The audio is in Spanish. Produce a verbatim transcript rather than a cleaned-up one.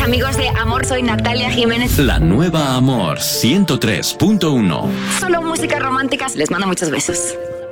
amigos de Amor, soy Natalia Jiménez. La nueva Amor ciento tres punto uno. Solo música romántica. Les mando muchos besos.